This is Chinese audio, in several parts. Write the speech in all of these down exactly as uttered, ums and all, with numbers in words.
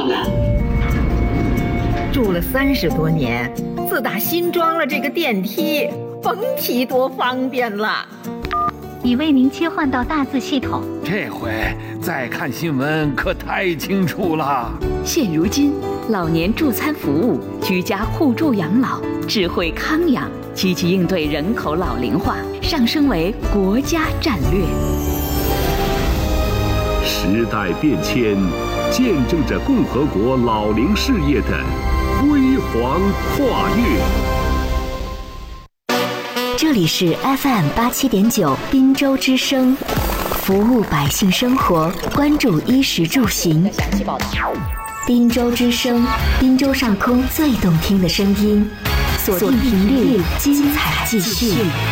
了。 住了三十多年，自打新装了这个电梯，甭提多方便了。 已为您切换到大字系统， 这回再看新闻可太清楚了。 现如今，老年助餐服务、居家互助养老、智慧康养，积极应对人口老龄化，上升为国家战略。 时代变迁，见证着共和国老龄事业的辉煌跨越。 这里是 F M 八七点九滨州之声，服务百姓生活，关注衣食住行。滨州之声，滨州上空最动听的声音，锁定频率，精彩继续。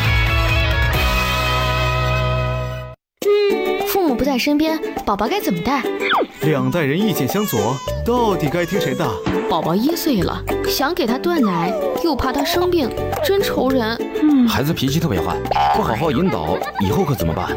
父母不在身边，宝宝该怎么带？ 两代人意见相左，到底该听谁的？ 宝宝一岁了，想给他断奶，又怕他生病，真愁人。 嗯，孩子脾气特别坏，不好好引导，以后可怎么办？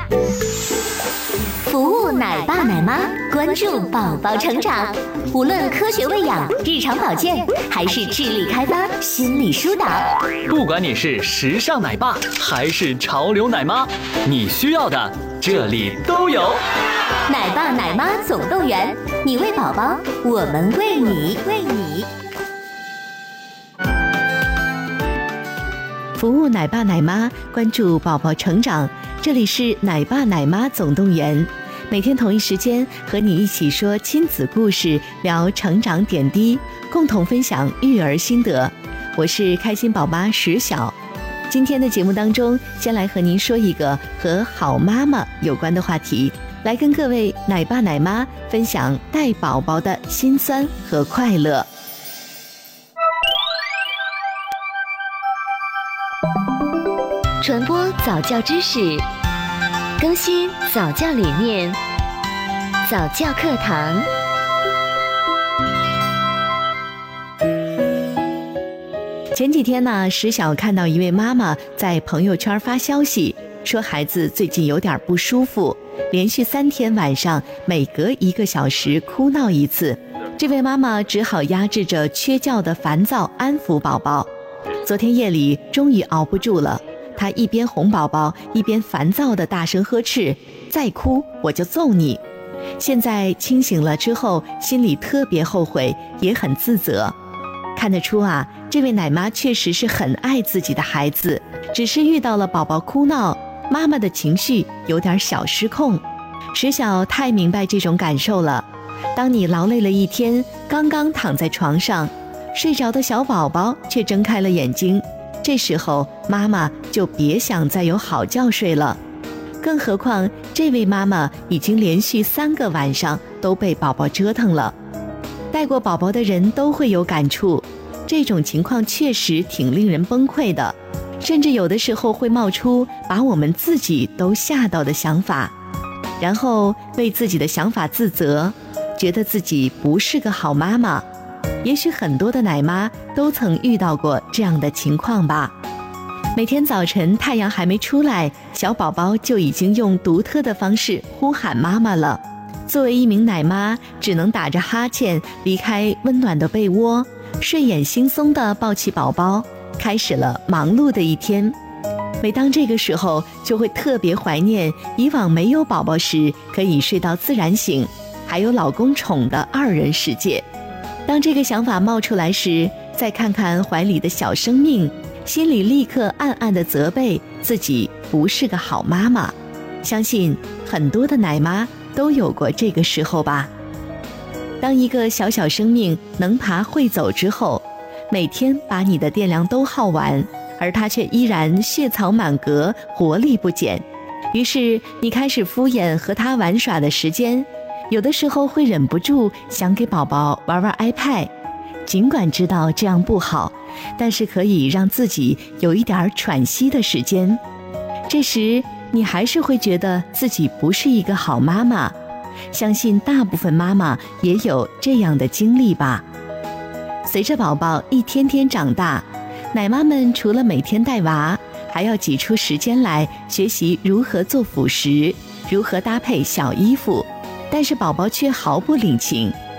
服务奶爸奶妈，关注宝宝成长，无论科学喂养、日常保健，还是智力开发、心理疏导， 不管你是时尚奶爸还是潮流奶妈，你需要的这里都有。 奶爸奶妈总动员，你喂宝宝，我们喂你，喂你。 服务奶爸奶妈，关注宝宝成长，这里是奶爸奶妈总动员。每天同一时间和你一起说亲子故事，聊成长点滴，共同分享育儿心得。我是开心宝妈石晓。今天的节目当中，先来和您说一个和好妈妈有关的话题，来跟各位奶爸奶妈分享带宝宝的辛酸和快乐。 传播早教知识，更新早教理念，早教课堂。 前几天呢，石晓看到一位妈妈在朋友圈发消息，说孩子最近有点不舒服，连续三天晚上每隔一个小时哭闹一次。这位妈妈只好压制着缺觉的烦躁安抚宝宝。昨天夜里终于熬不住了，她一边哄宝宝，一边烦躁地大声呵斥：“再哭我就揍你！”现在清醒了之后，心里特别后悔，也很自责。看得出啊，这位奶妈确实是很爱自己的孩子，只是遇到了宝宝哭闹，妈妈的情绪有点小失控。石晓太明白这种感受了。当你劳累了一天，刚刚躺在床上，睡着的小宝宝却睁开了眼睛，这时候妈妈就别想再有好觉睡了。更何况这位妈妈已经连续三个晚上都被宝宝折腾了。带过宝宝的人都会有感触，这种情况确实挺令人崩溃的，甚至有的时候会冒出把我们自己都吓到的想法，然后为自己的想法自责，觉得自己不是个好妈妈。也许很多的奶妈都曾遇到过这样的情况吧。每天早晨太阳还没出来，小宝宝就已经用独特的方式呼喊妈妈了。作为一名奶妈，只能打着哈欠离开温暖的被窝，睡眼惺忪地抱起宝宝，开始了忙碌的一天。每当这个时候，就会特别怀念以往没有宝宝时可以睡到自然醒，还有老公宠的二人世界。当这个想法冒出来时，再看看怀里的小生命，心里立刻暗暗地责备自己不是个好妈妈。相信很多的奶妈都有过这个时候吧。当一个小小生命能爬会走之后，每天把你的电量都耗完，而它却依然血槽满格，活力不减。于是你开始敷衍和它玩耍的时间，有的时候会忍不住想给宝宝玩玩 iPad， 尽管知道这样不好，但是可以让自己有一点喘息的时间。这时你还是会觉得自己不是一个好妈妈，相信大部分妈妈也有这样的经历吧。随着宝宝一天天长大，奶妈们除了每天带娃，还要挤出时间来学习如何做辅食，如何搭配小衣服，但是宝宝却毫不领情。